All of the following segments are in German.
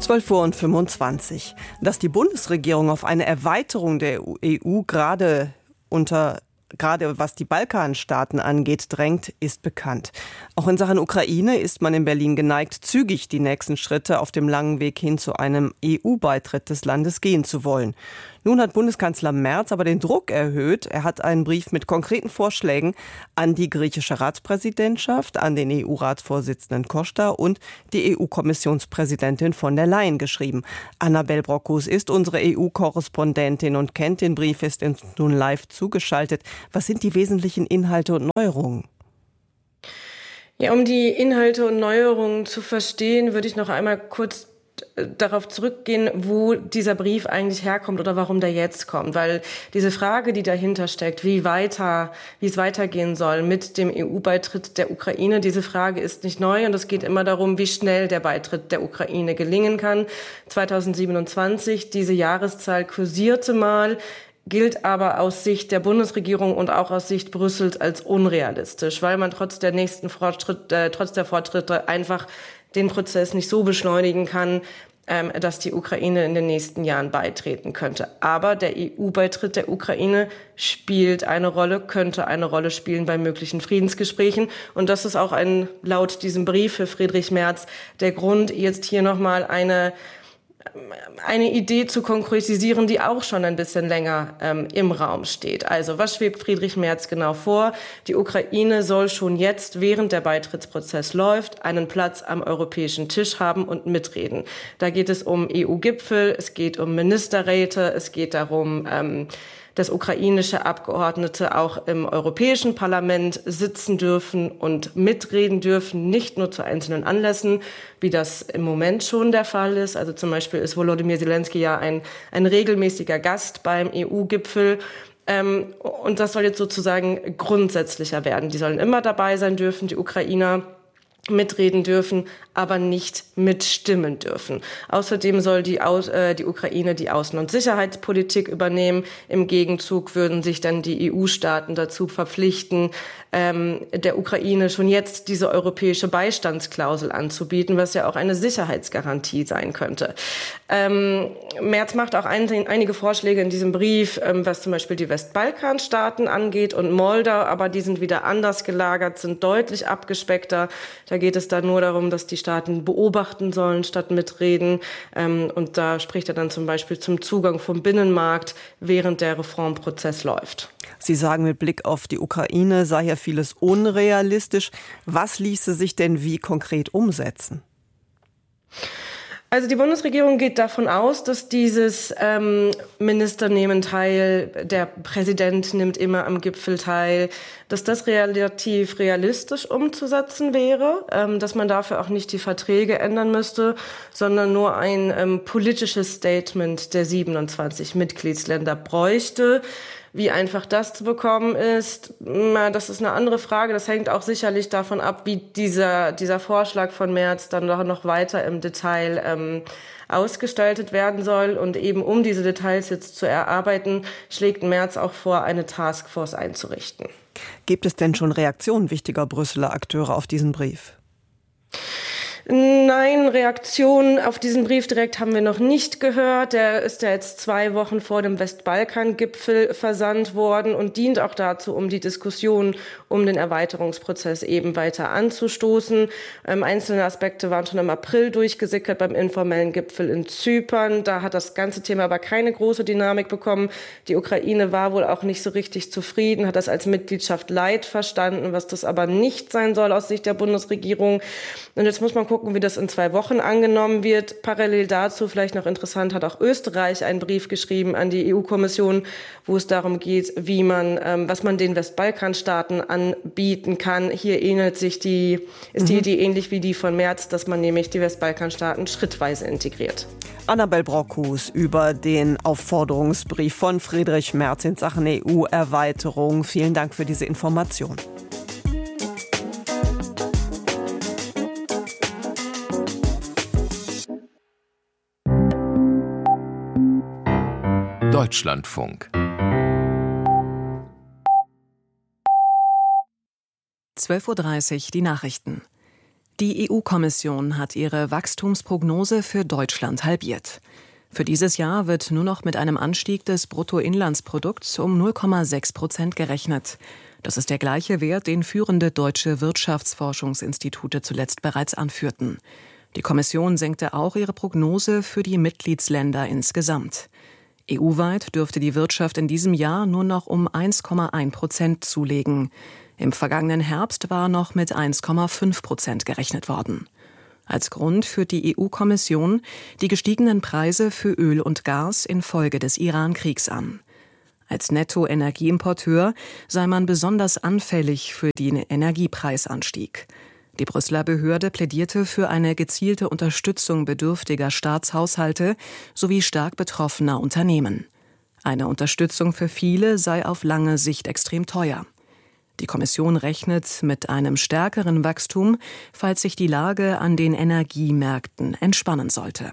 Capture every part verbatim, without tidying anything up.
zwölf Uhr fünfundzwanzig. Dass die Bundesregierung auf eine Erweiterung der E U gerade unter Gerade was die Balkanstaaten angeht, drängt, ist bekannt. Auch in Sachen Ukraine ist man in Berlin geneigt, zügig die nächsten Schritte auf dem langen Weg hin zu einem E U-Beitritt des Landes gehen zu wollen. Nun hat Bundeskanzler Merz aber den Druck erhöht. Er hat einen Brief mit konkreten Vorschlägen an die griechische Ratspräsidentschaft, an den E U-Ratsvorsitzenden Costa und die E U-Kommissionspräsidentin von der Leyen geschrieben. Annabel Brockus ist unsere E U-Korrespondentin und kennt den Brief, ist uns nun live zugeschaltet. Was sind die wesentlichen Inhalte und Neuerungen? Ja, um die Inhalte und Neuerungen zu verstehen, würde ich noch einmal kurz darauf zurückgehen, wo dieser Brief eigentlich herkommt oder warum der jetzt kommt. Weil diese Frage, die dahinter steckt, wie weiter, wie es weitergehen soll mit dem E U-Beitritt der Ukraine, diese Frage ist nicht neu und es geht immer darum, wie schnell der Beitritt der Ukraine gelingen kann. zweitausendsiebenundzwanzig, diese Jahreszahl kursierte mal, gilt aber aus Sicht der Bundesregierung und auch aus Sicht Brüssels als unrealistisch, weil man trotz der nächsten Fortschritt, äh, trotz der Fortschritte einfach den Prozess nicht so beschleunigen kann, ähm, dass die Ukraine in den nächsten Jahren beitreten könnte. Aber der E U-Beitritt der Ukraine spielt eine Rolle, könnte eine Rolle spielen bei möglichen Friedensgesprächen. Und das ist auch ein, laut diesem Brief für Friedrich Merz der Grund, jetzt hier nochmal eine eine Idee zu konkretisieren, die auch schon ein bisschen länger ähm, im Raum steht. Also was schwebt Friedrich Merz genau vor? Die Ukraine soll schon jetzt, während der Beitrittsprozess läuft, einen Platz am europäischen Tisch haben und mitreden. Da geht es um E U-Gipfel, es geht um Ministerräte, es geht darum, ähm, dass ukrainische Abgeordnete auch im Europäischen Parlament sitzen dürfen und mitreden dürfen, nicht nur zu einzelnen Anlässen, wie das im Moment schon der Fall ist. Also zum Beispiel ist Volodymyr Zelensky ja ein, ein regelmäßiger Gast beim E U-Gipfel. Ähm, und das soll jetzt sozusagen grundsätzlicher werden. Die sollen immer dabei sein dürfen, die Ukrainer mitreden dürfen, aber nicht mitstimmen dürfen. Außerdem soll die, Aus, äh, die Ukraine die Außen- und Sicherheitspolitik übernehmen. Im Gegenzug würden sich dann die E U-Staaten dazu verpflichten, ähm, der Ukraine schon jetzt diese europäische Beistandsklausel anzubieten, was ja auch eine Sicherheitsgarantie sein könnte. Ähm, Merz macht auch ein, einige Vorschläge in diesem Brief, ähm, was zum Beispiel die Westbalkanstaaten angeht und Moldau, aber die sind wieder anders gelagert, sind deutlich abgespeckter. Da geht es dann nur darum, dass die Staaten beobachten sollen, statt mitreden. Ähm, und da spricht er dann zum Beispiel zum Zugang vom Binnenmarkt, während der Reformprozess läuft. Sie sagen, mit Blick auf die Ukraine sei ja vieles unrealistisch. Was ließe sich denn wie konkret umsetzen? Also die Bundesregierung geht davon aus, dass dieses ähm, Minister nehmen teil, der Präsident nimmt immer am Gipfel teil, dass das relativ realistisch umzusetzen wäre, ähm, dass man dafür auch nicht die Verträge ändern müsste, sondern nur ein ähm, politisches Statement der siebenundzwanzig Mitgliedsländer bräuchte. Wie einfach das zu bekommen ist, na, das ist eine andere Frage. Das hängt auch sicherlich davon ab, wie dieser, dieser Vorschlag von Merz dann noch weiter im Detail ähm, ausgestaltet werden soll. Und eben um diese Details jetzt zu erarbeiten, schlägt Merz auch vor, eine Taskforce einzurichten. Gibt es denn schon Reaktionen wichtiger Brüsseler Akteure auf diesen Brief? Nein, Reaktionen auf diesen Brief direkt haben wir noch nicht gehört. Der ist ja jetzt zwei Wochen vor dem Westbalkan-Gipfel versandt worden und dient auch dazu, um die Diskussion um den Erweiterungsprozess eben weiter anzustoßen. Ähm, einzelne Aspekte waren schon im April durchgesickert beim informellen Gipfel in Zypern. Da hat das ganze Thema aber keine große Dynamik bekommen. Die Ukraine war wohl auch nicht so richtig zufrieden, hat das als Mitgliedschaft Light verstanden, was das aber nicht sein soll aus Sicht der Bundesregierung. Und jetzt muss man gucken, wie das in zwei Wochen angenommen wird. Parallel dazu, vielleicht noch interessant, hat auch Österreich einen Brief geschrieben an die E U-Kommission, wo es darum geht, wie man, ähm, was man den Westbalkanstaaten anbieten kann. Hier ähnelt sich die, ist mhm. die Idee ähnlich wie die von Merz, dass man nämlich die Westbalkanstaaten schrittweise integriert. Annabel Brockus über den Aufforderungsbrief von Friedrich Merz in Sachen E U-Erweiterung. Vielen Dank für diese Information. Deutschlandfunk. zwölf Uhr dreißig, die Nachrichten. Die E U-Kommission hat ihre Wachstumsprognose für Deutschland halbiert. Für dieses Jahr wird nur noch mit einem Anstieg des Bruttoinlandsprodukts um null Komma sechs Prozent gerechnet. Das ist der gleiche Wert, den führende deutsche Wirtschaftsforschungsinstitute zuletzt bereits anführten. Die Kommission senkte auch ihre Prognose für die Mitgliedsländer insgesamt. E U-weit dürfte die Wirtschaft in diesem Jahr nur noch um eins Komma eins Prozent zulegen. Im vergangenen Herbst war noch mit eins Komma fünf Prozent gerechnet worden. Als Grund führt die E U-Kommission die gestiegenen Preise für Öl und Gas infolge des Iran-Kriegs an. Als Nettoenergieimporteur sei man besonders anfällig für den Energiepreisanstieg. Die Brüsseler Behörde plädierte für eine gezielte Unterstützung bedürftiger Staatshaushalte sowie stark betroffener Unternehmen. Eine Unterstützung für viele sei auf lange Sicht extrem teuer. Die Kommission rechnet mit einem stärkeren Wachstum, falls sich die Lage an den Energiemärkten entspannen sollte.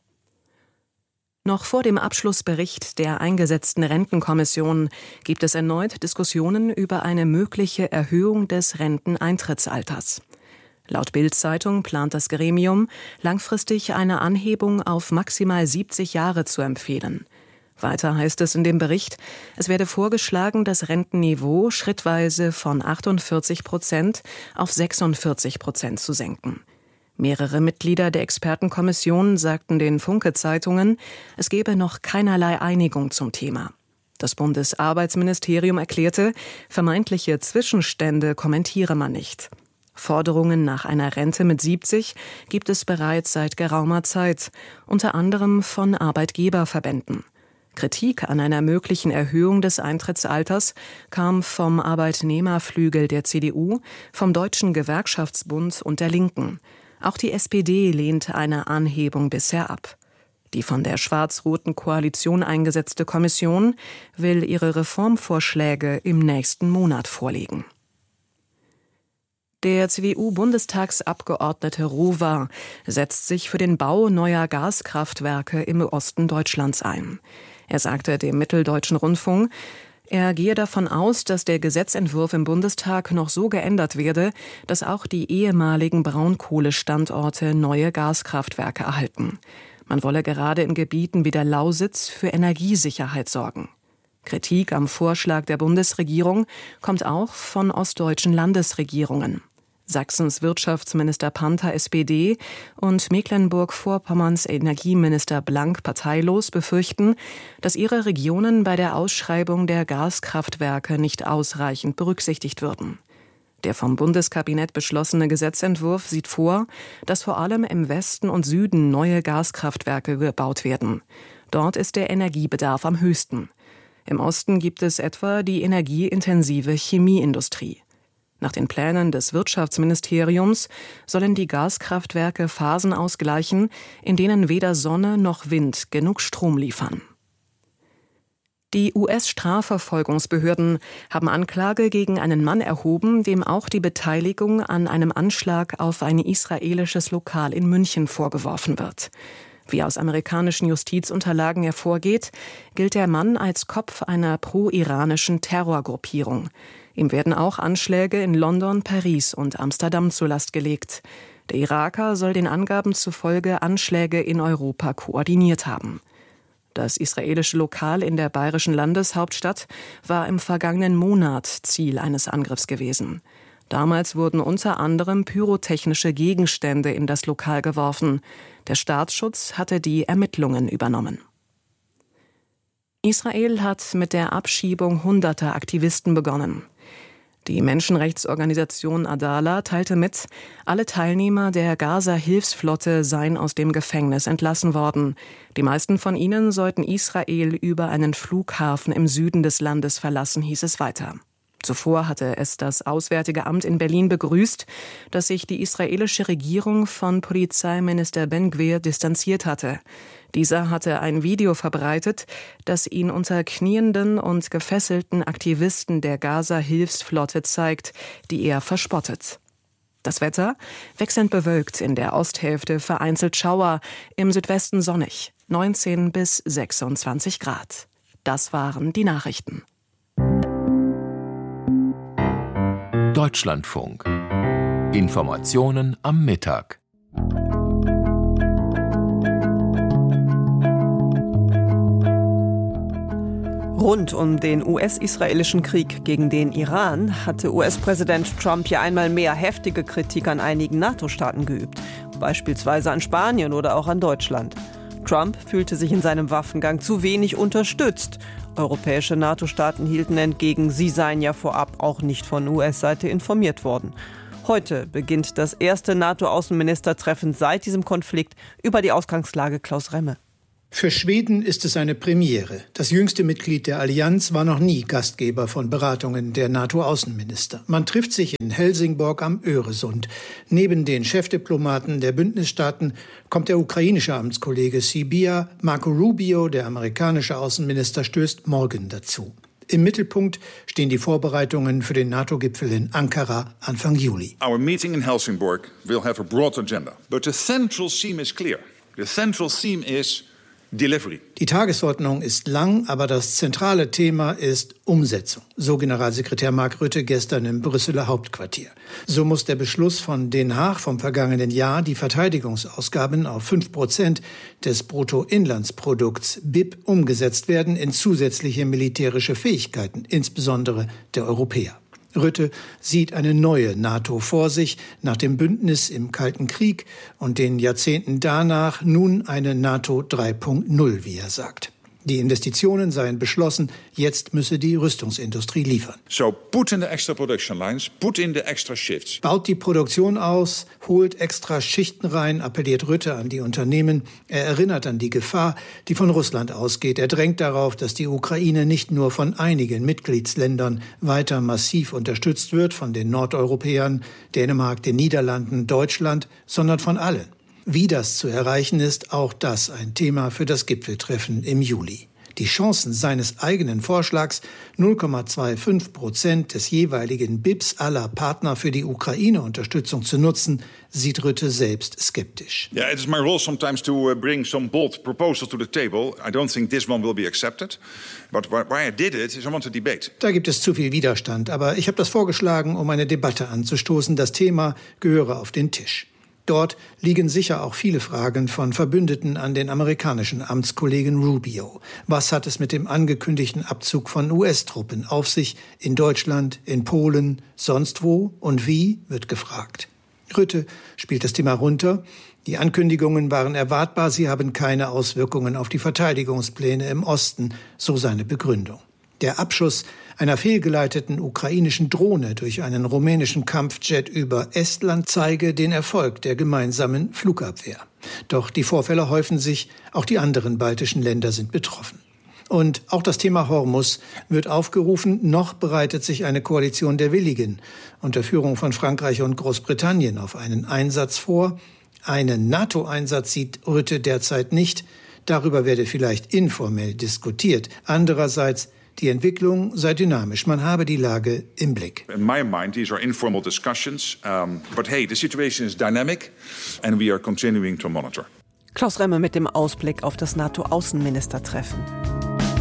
Noch vor dem Abschlussbericht der eingesetzten Rentenkommission gibt es erneut Diskussionen über eine mögliche Erhöhung des Renteneintrittsalters. Laut Bild-Zeitung plant das Gremium, langfristig eine Anhebung auf maximal siebzig Jahre zu empfehlen. Weiter heißt es in dem Bericht, es werde vorgeschlagen, das Rentenniveau schrittweise von achtundvierzig Prozent auf sechsundvierzig Prozent zu senken. Mehrere Mitglieder der Expertenkommission sagten den Funke-Zeitungen, es gebe noch keinerlei Einigung zum Thema. Das Bundesarbeitsministerium erklärte, vermeintliche Zwischenstände kommentiere man nicht. Forderungen nach einer Rente mit siebzig gibt es bereits seit geraumer Zeit, unter anderem von Arbeitgeberverbänden. Kritik an einer möglichen Erhöhung des Eintrittsalters kam vom Arbeitnehmerflügel der C D U, vom Deutschen Gewerkschaftsbund und der Linken. Auch die S P D lehnte eine Anhebung bisher ab. Die von der schwarz-roten Koalition eingesetzte Kommission will ihre Reformvorschläge im nächsten Monat vorlegen. Der C D U-Bundestagsabgeordnete Rohwer setzt sich für den Bau neuer Gaskraftwerke im Osten Deutschlands ein. Er sagte dem Mitteldeutschen Rundfunk, er gehe davon aus, dass der Gesetzentwurf im Bundestag noch so geändert werde, dass auch die ehemaligen Braunkohlestandorte neue Gaskraftwerke erhalten. Man wolle gerade in Gebieten wie der Lausitz für Energiesicherheit sorgen. Kritik am Vorschlag der Bundesregierung kommt auch von ostdeutschen Landesregierungen. Sachsens Wirtschaftsminister Panther S P D und Mecklenburg-Vorpommerns Energieminister Blank parteilos befürchten, dass ihre Regionen bei der Ausschreibung der Gaskraftwerke nicht ausreichend berücksichtigt würden. Der vom Bundeskabinett beschlossene Gesetzentwurf sieht vor, dass vor allem im Westen und Süden neue Gaskraftwerke gebaut werden. Dort ist der Energiebedarf am höchsten. Im Osten gibt es etwa die energieintensive Chemieindustrie. Nach den Plänen des Wirtschaftsministeriums sollen die Gaskraftwerke Phasen ausgleichen, in denen weder Sonne noch Wind genug Strom liefern. Die U S-Strafverfolgungsbehörden haben Anklage gegen einen Mann erhoben, dem auch die Beteiligung an einem Anschlag auf ein israelisches Lokal in München vorgeworfen wird. Wie aus amerikanischen Justizunterlagen hervorgeht, gilt der Mann als Kopf einer pro-iranischen Terrorgruppierung. Ihm werden auch Anschläge in London, Paris und Amsterdam zur Last gelegt. Der Iraker soll den Angaben zufolge Anschläge in Europa koordiniert haben. Das israelische Lokal in der bayerischen Landeshauptstadt war im vergangenen Monat Ziel eines Angriffs gewesen. Damals wurden unter anderem pyrotechnische Gegenstände in das Lokal geworfen. Der Staatsschutz hatte die Ermittlungen übernommen. Israel hat mit der Abschiebung hunderter Aktivisten begonnen. Die Menschenrechtsorganisation Adala teilte mit, alle Teilnehmer der Gaza-Hilfsflotte seien aus dem Gefängnis entlassen worden. Die meisten von ihnen sollten Israel über einen Flughafen im Süden des Landes verlassen, hieß es weiter. Zuvor hatte es das Auswärtige Amt in Berlin begrüßt, dass sich die israelische Regierung von Polizeiminister Ben-Gvir distanziert hatte. Dieser hatte ein Video verbreitet, das ihn unter knienden und gefesselten Aktivisten der Gaza-Hilfsflotte zeigt, die er verspottet. Das Wetter? Wechselnd bewölkt, in der Osthälfte vereinzelt Schauer, im Südwesten sonnig, neunzehn bis sechsundzwanzig Grad. Das waren die Nachrichten. Deutschlandfunk. Informationen am Mittag. Rund um den U S-israelischen Krieg gegen den Iran hatte U S-Präsident Trump ja einmal mehr heftige Kritik an einigen NATO-Staaten geübt, beispielsweise an Spanien oder auch an Deutschland. Trump fühlte sich in seinem Waffengang zu wenig unterstützt. Europäische NATO-Staaten hielten entgegen, sie seien ja vorab auch nicht von U S-Seite informiert worden. Heute beginnt das erste NATO-Außenministertreffen seit diesem Konflikt. Über die Ausgangslage Klaus Remme. Für Schweden ist es eine Premiere. Das jüngste Mitglied der Allianz war noch nie Gastgeber von Beratungen der NATO-Außenminister. Man trifft sich in Helsingborg am Öresund. Neben den Chefdiplomaten der Bündnisstaaten kommt der ukrainische Amtskollege Sybiha. Marco Rubio, der amerikanische Außenminister, stößt morgen dazu. Im Mittelpunkt stehen die Vorbereitungen für den NATO-Gipfel in Ankara Anfang Juli. Our meeting in Helsingborg will have a broad agenda, but the central theme is clear. The central theme is Delivery. Die Tagesordnung ist lang, aber das zentrale Thema ist Umsetzung, so Generalsekretär Mark Rutte gestern im Brüsseler Hauptquartier. So muss der Beschluss von Den Haag vom vergangenen Jahr, die Verteidigungsausgaben auf fünf Prozent des Bruttoinlandsprodukts B I P umgesetzt werden in zusätzliche militärische Fähigkeiten, insbesondere der Europäer. Rutte sieht eine neue NATO vor sich, nach dem Bündnis im Kalten Krieg und den Jahrzehnten danach nun eine NATO drei Punkt null, wie er sagt. Die Investitionen seien beschlossen, jetzt müsse die Rüstungsindustrie liefern. So put in the extra production lines, put in the extra shifts. Baut die Produktion aus, holt extra Schichten rein, appelliert Rutte an die Unternehmen. Er erinnert an die Gefahr, die von Russland ausgeht. Er drängt darauf, dass die Ukraine nicht nur von einigen Mitgliedsländern weiter massiv unterstützt wird, von den Nordeuropäern, Dänemark, den Niederlanden, Deutschland, sondern von allen. Wie das zu erreichen ist, auch das ein Thema für das Gipfeltreffen im Juli. Die Chancen seines eigenen Vorschlags, null Komma fünfundzwanzig Prozent des jeweiligen B I Ps aller Partner für die Ukraine-Unterstützung zu nutzen, sieht Rutte selbst skeptisch. Yeah, it is my role sometimes to bring some bold proposals to the table. I don't think this one will be accepted. But why I did it is I want to debate. Da gibt es zu viel Widerstand, aber ich habe das vorgeschlagen, um eine Debatte anzustoßen. Das Thema gehöre auf den Tisch. Dort liegen sicher auch viele Fragen von Verbündeten an den amerikanischen Amtskollegen Rubio. Was hat es mit dem angekündigten Abzug von U S-Truppen auf sich in Deutschland, in Polen, sonst wo und wie, wird gefragt. Rutte spielt das Thema runter. Die Ankündigungen waren erwartbar, sie haben keine Auswirkungen auf die Verteidigungspläne im Osten, so seine Begründung. Der Abschuss einer fehlgeleiteten ukrainischen Drohne durch einen rumänischen Kampfjet über Estland zeige den Erfolg der gemeinsamen Flugabwehr. Doch die Vorfälle häufen sich, auch die anderen baltischen Länder sind betroffen. Und auch das Thema Hormuz wird aufgerufen, noch bereitet sich eine Koalition der Willigen unter Führung von Frankreich und Großbritannien auf einen Einsatz vor. Einen NATO-Einsatz sieht Rutte derzeit nicht. Darüber werde vielleicht informell diskutiert. Andererseits, die Entwicklung sei dynamisch. Man habe die Lage im Blick. In my mind, these are informal discussions. Um, but hey, the situation is dynamic and we are continuing to monitor. Klaus Remme mit dem Ausblick auf das NATO-Außenministertreffen.